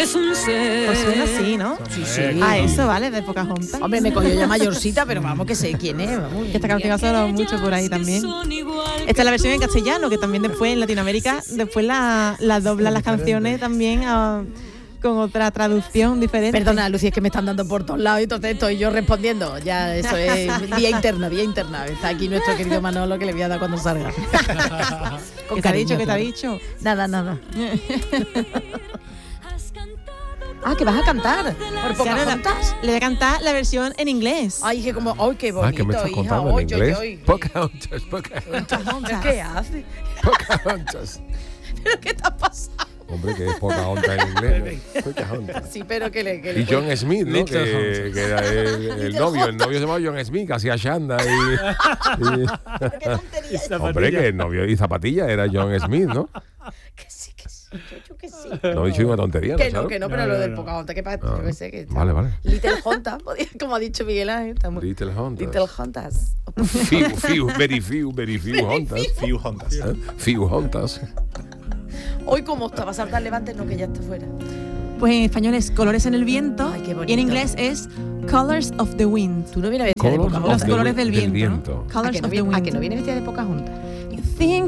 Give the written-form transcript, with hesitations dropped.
es un ser. Pues suena así, ¿no? Sí, sí. Ah, eso, vale, de Pocahontas. Hombre, me cogió ya mayorcita, pero vamos que sé quién es. Vamos. Que esta canción ha sonado mucho por ahí también. Esta es la versión en castellano, que también después en Latinoamérica, después la doblan las canciones también con otra traducción diferente. Perdona, Lucía, es que me están dando por todos lados y entonces estoy yo respondiendo. Ya, eso es vía interna. Está aquí nuestro querido Manolo, que le voy a dar cuando salga. ¿Qué te ha dicho? ¿Qué te ha dicho? Nada. Ah, que vas a cantar por Pocahontas. Le voy a cantar la versión en inglés. Ay, que como, ay, qué bonito, ¿qué me estás hija. contando en inglés? Oy. Pocahontas. ¿Qué hace? Pocahontas. ¿Pero qué te ha pasado? Hombre, que es Pocahontas en inglés, ¿no? Pocahontas. Sí, pero que le Y John Smith, ¿no? Que era el novio. El novio se llamaba John Smith, que hacía Shanda y qué tontería. hombre, que el novio y zapatilla era John Smith, ¿no? Que sí. Yo que sí. No he dicho una tontería, Que ¿no? no, pero No, lo del no. Pocahontas, que pasa, Ah, yo que sé que está. vale. Little Hontas, como ha dicho Miguel Ángel. Little Hontas. Little Hontas. Very few Hontas. Few Hondas. Few Hontas. Hoy como estaba a saltar levante, no, que ya está fuera. Pues en español es Colores en el viento. Ay, qué bonito. Y en inglés es Colors of the Wind. Tú no vienes vestida de Colors Pocahontas. Los colores del del viento. viento. ¿no? Colors ¿A of que the no Wind. viene vestida de Pocahontas? You think